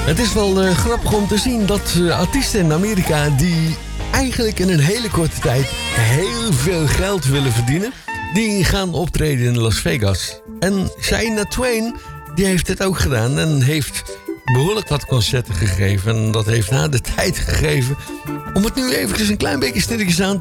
Het is wel grappig om te zien dat artiesten in Amerika die eigenlijk in een hele korte tijd heel veel geld willen verdienen, die gaan optreden in Las Vegas. En Shania Twain, die heeft dit ook gedaan en heeft behoorlijk wat concerten gegeven. En dat heeft haar de tijd gegeven om het nu eventjes een klein beetje stilletjes aan te